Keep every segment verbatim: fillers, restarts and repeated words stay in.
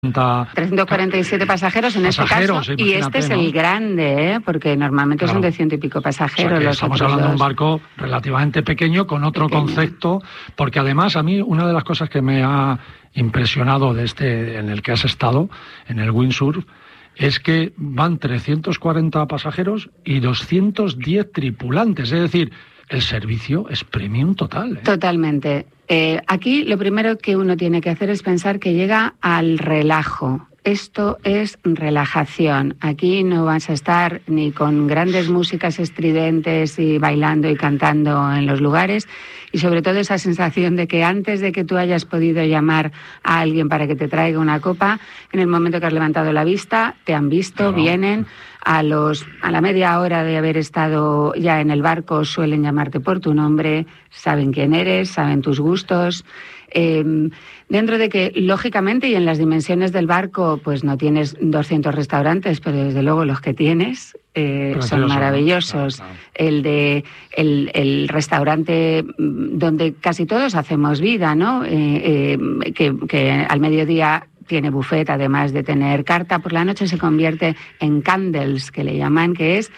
trescientos cuarenta y siete pasajeros en pasajeros, este caso, y este es ¿no? el grande, ¿eh? Porque normalmente claro. son de ciento y pico pasajeros. O sea que los estamos hablando dos. de un barco relativamente pequeño, con otro pequeño. concepto, porque además a mí una de las cosas que me ha impresionado de este en el que has estado, en el Windsurf, es que van trescientos cuarenta pasajeros y doscientos diez tripulantes, es decir, el servicio es premium total, ¿eh? Totalmente. Eh, aquí lo primero que uno tiene que hacer es pensar que llega al relajo. Esto es relajación. Aquí no vas a estar ni con grandes músicas estridentes y bailando y cantando en los lugares, y sobre todo esa sensación de que antes de que tú hayas podido llamar a alguien para que te traiga una copa, en el momento que has levantado la vista, te han visto, claro. vienen. A los a la media hora de haber estado ya en el barco suelen llamarte por tu nombre, saben quién eres, saben tus gustos. Eh, dentro de que, lógicamente, y en las dimensiones del barco, pues no tienes doscientos restaurantes, pero desde luego los que tienes eh, son maravillosos. Claro, claro. El de el, el restaurante donde casi todos hacemos vida, ¿no? Eh, eh, que, que al mediodía tiene buffet, además de tener carta. Por la noche se convierte en candles, que le llaman, que es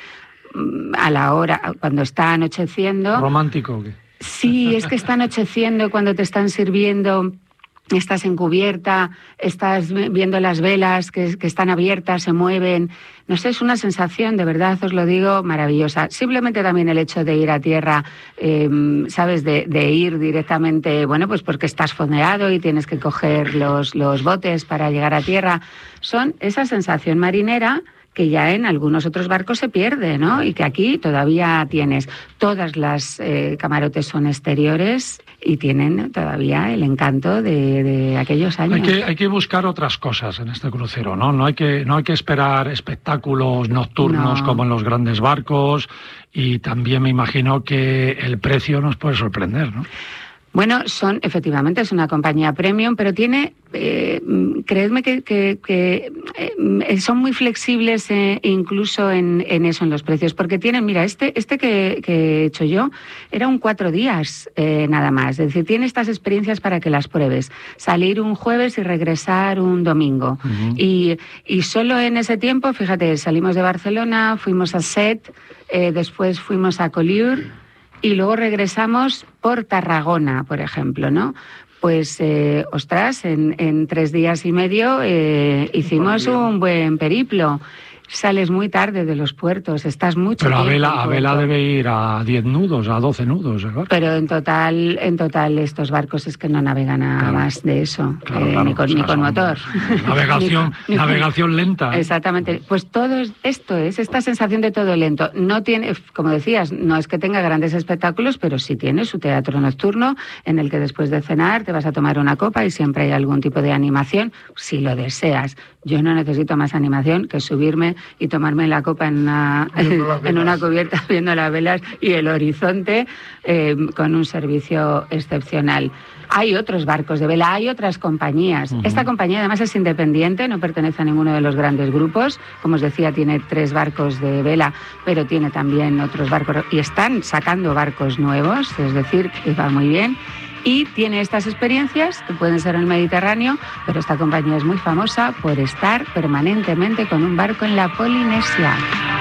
a la hora, cuando está anocheciendo. ¿Romántico o qué? Sí, es que está anocheciendo cuando te están sirviendo, estás en cubierta, estás viendo las velas que, que están abiertas, se mueven. No sé, es una sensación, de verdad, os lo digo, maravillosa. Simplemente también el hecho de ir a tierra, eh, ¿sabes? De, de ir directamente, bueno, pues porque estás fondeado y tienes que coger los, los botes para llegar a tierra. Son esa sensación marinera que ya en algunos otros barcos se pierde, ¿no? Y que aquí todavía tienes. Todas las eh, camarotes son exteriores y tienen todavía el encanto de, de aquellos años. Hay que, hay que buscar otras cosas en este crucero, ¿no? No hay que, no hay que esperar espectáculos nocturnos no. como en los grandes barcos, y también me imagino que el precio nos puede sorprender, ¿no? Bueno, son, efectivamente, es una compañía premium, pero tiene, eh, creedme que, que, que eh, son muy flexibles eh, incluso en, en eso, en los precios, porque tienen, mira, este, este que, que he hecho yo era un cuatro días eh, nada más, es decir, tiene estas experiencias para que las pruebes, salir un jueves y regresar un domingo, uh-huh. y, y solo en ese tiempo, fíjate, salimos de Barcelona, fuimos a Sète, eh, después fuimos a Collioure, y luego regresamos por Tarragona, por ejemplo, ¿no? Pues, eh, ostras, en, en tres días y medio eh, hicimos un buen periplo. Sales muy tarde de los puertos, estás mucho Pero tiempo. Pero a vela debe ir a diez nudos, a doce nudos, ¿verdad? Pero en total, en total estos barcos es que no navegan a claro. más de eso, claro, eh, claro, ni con, o sea, ni con motor. Navegación, ni, navegación ni, lenta. ¿eh? Exactamente. Pues todo es, esto es, esta sensación de todo lento. No tiene, como decías, no es que tenga grandes espectáculos, pero sí tiene su teatro nocturno en el que después de cenar te vas a tomar una copa y siempre hay algún tipo de animación, si lo deseas. Yo no necesito más animación que subirme y tomarme la copa en una, en una cubierta viendo las velas y el horizonte eh, con un servicio excepcional. Hay otros barcos de vela, hay otras compañías. Uh-huh. Esta compañía además es independiente, no pertenece a ninguno de los grandes grupos. Como os decía, tiene tres barcos de vela, pero tiene también otros barcos y están sacando barcos nuevos, es decir, que va muy bien. Y tiene estas experiencias que pueden ser en el Mediterráneo, pero esta compañía es muy famosa por estar permanentemente con un barco en la Polinesia.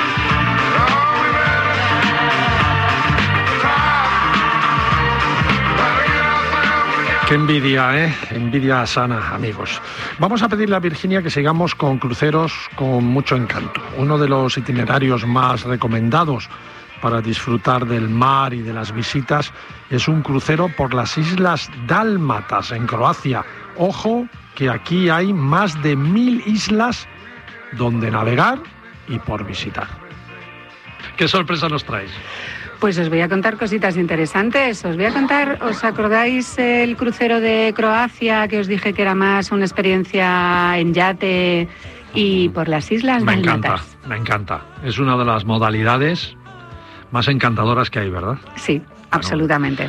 Qué envidia, ¿eh? Envidia sana, amigos. Vamos a pedirle a Virginia que sigamos con cruceros con mucho encanto. Uno de los itinerarios más recomendados para disfrutar del mar y de las visitas es un crucero por las Islas Dálmatas en Croacia. Ojo que aquí hay más de mil islas donde navegar y por visitar. ¿Qué sorpresa nos traes? Pues os voy a contar cositas interesantes. Os voy a contar, ¿os acordáis el crucero de Croacia que os dije que era más una experiencia en yate y por las Islas me Dálmatas? Me encanta, me encanta. Es una de las modalidades más encantadoras que hay, ¿verdad? Sí, bueno. Absolutamente.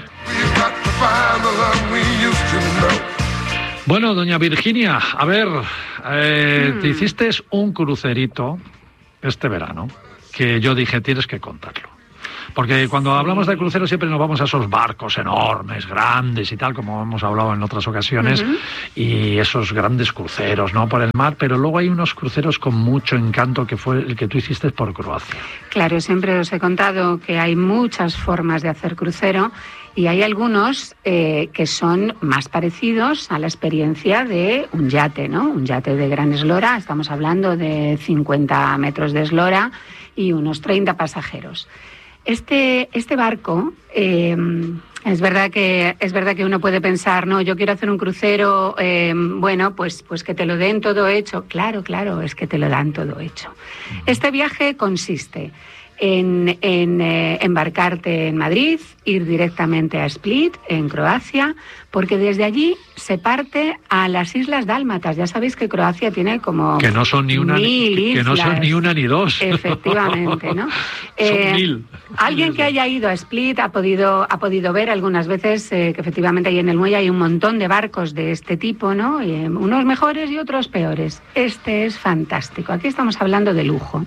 Bueno, doña Virginia, a ver, eh, mm. te hiciste un crucerito este verano que yo dije, tienes que contarlo. Porque cuando hablamos de cruceros siempre nos vamos a esos barcos enormes, grandes y tal, como hemos hablado en otras ocasiones, uh-huh. y esos grandes cruceros, ¿no?, por el mar, pero luego hay unos cruceros con mucho encanto, que fue el que tú hiciste por Croacia. Claro, siempre os he contado que hay muchas formas de hacer crucero, y hay algunos eh, que son más parecidos a la experiencia de un yate, ¿no? Un yate de gran eslora, estamos hablando de cincuenta metros de eslora y unos treinta pasajeros. Este, este barco, eh, es verdad que es verdad que uno puede pensar, no, yo quiero hacer un crucero, eh, bueno, pues, pues que te lo den todo hecho. Claro, claro, es que te lo dan todo hecho. Este viaje consiste en, en eh, embarcarte en Madrid, ir directamente a Split, en Croacia, porque desde allí se parte a las Islas Dálmatas. Ya sabéis que Croacia tiene como que no son ni una mil ni, que no son ni una ni dos. Efectivamente, ¿no? Son eh, mil. Alguien que haya ido a Split ha podido ha podido ver algunas veces eh, que efectivamente ahí en el muelle hay un montón de barcos de este tipo, ¿no? Eh, unos mejores y otros peores. Este es fantástico. Aquí estamos hablando de lujo.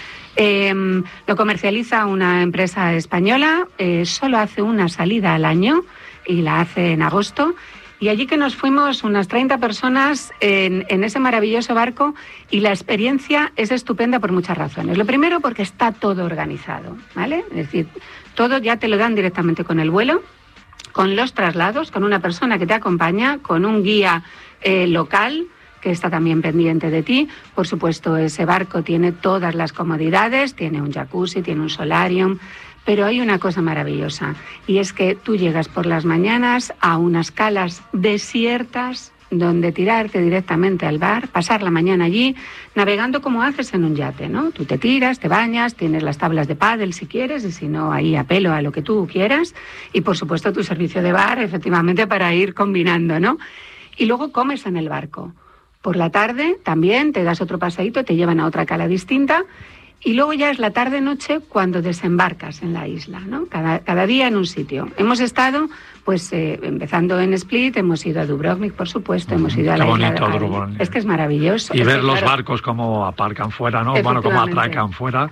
Eh, lo comercializa una empresa española, eh, solo hace una salida al año y la hace en agosto. Y allí que nos fuimos unas treinta personas en, en ese maravilloso barco, y la experiencia es estupenda por muchas razones. Lo primero, porque está todo organizado, ¿vale? Es decir, todo ya te lo dan directamente con el vuelo, con los traslados, con una persona que te acompaña, con un guía eh, local que está también pendiente de ti. Por supuesto, ese barco tiene todas las comodidades, tiene un jacuzzi, tiene un solarium, pero hay una cosa maravillosa, y es que tú llegas por las mañanas a unas calas desiertas donde tirarte directamente al bar, pasar la mañana allí, navegando como haces en un yate, ¿no? Tú te tiras, te bañas, tienes las tablas de pádel si quieres, y si no, ahí a pelo, a lo que tú quieras, y por supuesto tu servicio de bar, efectivamente, para ir combinando, ¿no? Y luego comes en el barco. Por la tarde también te das otro paseíto, te llevan a otra cala distinta, y luego ya es la tarde-noche cuando desembarcas en la isla, ¿no? Cada, cada día en un sitio. Hemos estado, pues, eh, empezando en Split, hemos ido a Dubrovnik, por supuesto, uh-huh. hemos ido a la Qué isla bonito, de Dubrovnik. Es que es maravilloso. Y es ver que, los claro, barcos como aparcan fuera, ¿no? Bueno, como atracan fuera.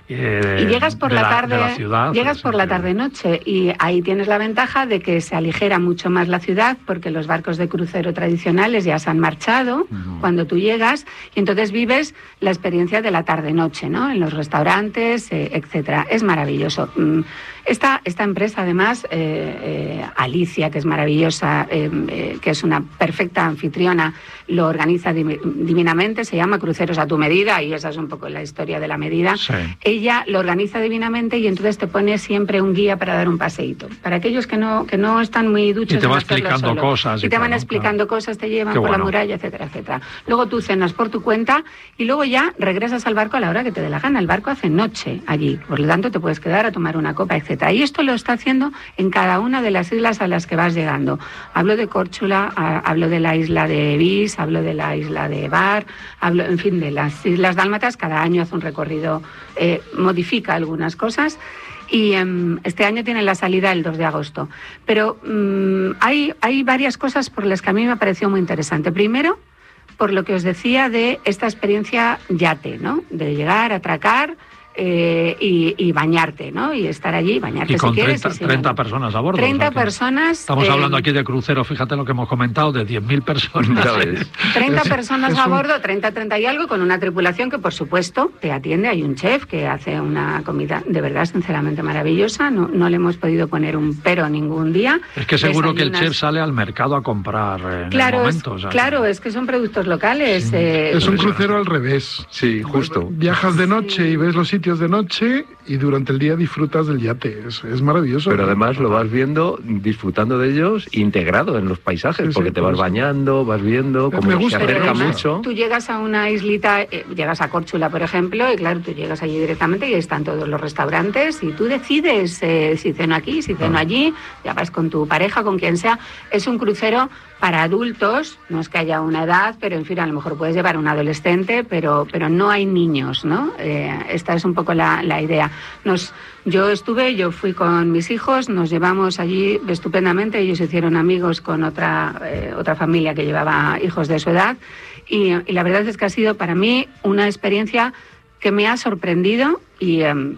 Eh, y llegas por la, la tarde, la ciudad, llegas pues, por la tarde-noche, y ahí tienes la ventaja de que se aligera mucho más la ciudad, porque los barcos de crucero tradicionales ya se han marchado uh-huh. cuando tú llegas, y entonces vives la experiencia de la tarde-noche, ¿no? En los restaurantes, eh, etcétera. Es maravilloso. Esta, esta empresa, además, eh, eh, Alicia, que es maravillosa, eh, eh, que es una perfecta anfitriona, lo organiza divinamente, se llama Cruceros a tu medida, y esa es un poco la historia de la medida. Sí. Ella lo organiza divinamente, y entonces te pone siempre un guía para dar un paseíto. Para aquellos que no, que no están muy duchos, y te va explicando solo, cosas. Y, y te van claro, explicando claro. cosas, te llevan Qué por bueno. la muralla, etcétera, etcétera. Luego tú cenas por tu cuenta, y luego ya regresas al barco a la hora que te dé la gana. El barco hace noche allí, por lo tanto te puedes quedar a tomar una copa, etcétera. Y esto lo está haciendo en cada una de las islas a las que vas llegando. Hablo de Córchula, hablo de la isla de Vis, hablo de la isla de Bar, hablo, en fin, de las Islas Dálmatas. Cada año hace un recorrido, eh, modifica algunas cosas. Y um, este año tiene la salida el dos de agosto. Pero um, hay, hay varias cosas por las que a mí me ha parecido muy interesante. Primero, por lo que os decía de esta experiencia yate, ¿no? De llegar, atracar, Eh, y, y bañarte, ¿no? Y estar allí, bañarte y con si quieres. treinta, y si treinta no. personas a bordo. treinta o sea, personas. Estamos eh, hablando aquí de crucero, fíjate lo que hemos comentado, de diez mil personas. treinta personas es a un... bordo, treinta, treinta y algo, con una tripulación que, por supuesto, te atiende. Hay un chef que hace una comida de verdad, sinceramente, maravillosa. No, no le hemos podido poner un pero ningún día. Es que seguro Desayunas... que el chef sale al mercado a comprar en claro, el momento. Es, o sea, claro, es que son productos locales. Sí. Eh, es un crucero al revés. Sí, justo. Viajas de noche sí. y ves los sitios de noche, y durante el día disfrutas del yate. Es, es maravilloso. Pero además lo vas viendo, disfrutando de ellos, integrado en los paisajes, sí, porque sí, te vas bañando, vas viendo, como me gusta, se acerca además, mucho. Tú llegas a una islita, eh, llegas a Córchula, por ejemplo, y claro, tú llegas allí directamente y ahí están todos los restaurantes, y tú decides eh, si ceno aquí, si ceno allí, ya vas con tu pareja, con quien sea. Es un crucero para adultos, no es que haya una edad, pero en fin, a lo mejor puedes llevar un adolescente, pero, pero no hay niños, ¿no? Eh, esta es un poco la, la idea. Nos, yo estuve, yo fui con mis hijos, nos llevamos allí estupendamente, ellos se hicieron amigos con otra, eh, otra familia que llevaba hijos de su edad, y, y la verdad es que ha sido para mí una experiencia que me ha sorprendido, y eh,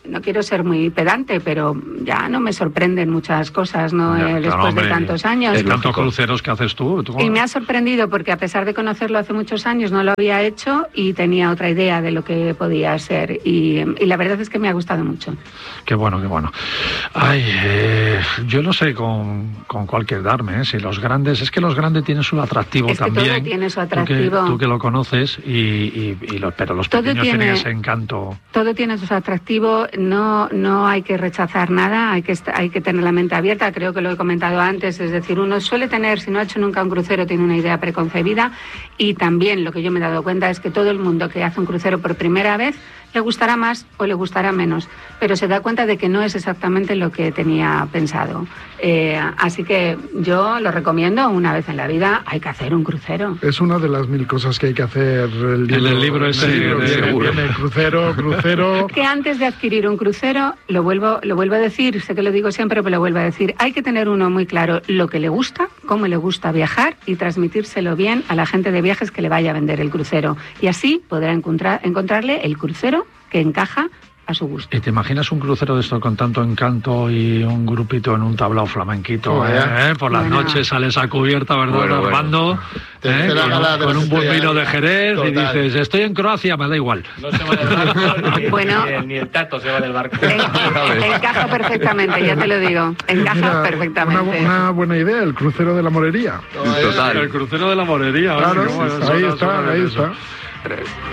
no quiero ser muy pedante, pero ya no me sorprenden muchas cosas, ¿no? Ya, eh, claro, después hombre, de tantos años. Tantos cruceros que haces tú. ¿tú? Y me ha sorprendido porque a pesar de conocerlo hace muchos años, no lo había hecho y tenía otra idea de lo que podía ser. Y, y la verdad es que me ha gustado mucho. Qué bueno, qué bueno. Ay, eh, yo no sé con, con cuál quedarme, ¿eh? Si los grandes, es que los grandes tienen su atractivo es que también. Todo tiene su atractivo. Tú que, tú que lo conoces, y, y, y los, pero los todo pequeños tiene, tienen ese encanto. Todo tiene su atractivo, no, no hay que rechazar nada, hay que, hay que tener la mente abierta, creo que lo he comentado antes, es decir, uno suele tener, si no ha hecho nunca un crucero, tiene una idea preconcebida, y también lo que yo me he dado cuenta es que todo el mundo que hace un crucero por primera vez le gustará más o le gustará menos, pero se da cuenta de que no es exactamente lo que tenía pensado. Eh, así que yo lo recomiendo, una vez en la vida hay que hacer un crucero. Es una de las mil cosas que hay que hacer. El libro, en el libro ese, el libro, sí, viene, viene crucero, crucero. Que antes de adquirir un crucero, lo vuelvo, lo vuelvo a decir, sé que lo digo siempre, pero lo vuelvo a decir, hay que tener uno muy claro lo que le gusta, cómo le gusta viajar y transmitírselo bien a la gente de viajes que le vaya a vender el crucero. Y así podrá encontrar, encontrarle el crucero que encaja a su gusto. ¿Y te imaginas un crucero de esto con tanto encanto y un grupito en un tablao flamenquito? Oh, eh, eh, por las bueno. noches sales a cubierta, ¿verdad, bueno, Armando? Bueno. Eh, con, con un buen vino de Jerez. Total. Y dices, estoy en Croacia, me da igual. No se va del barco, ni, bueno, ni, ni el tato se va del barco. En, encaja perfectamente, ya te lo digo. Encaja Mira, perfectamente. Una, una buena idea, el crucero de la Morería. Total. El crucero de la Morería. Claro, bueno, ahí está, ahí está.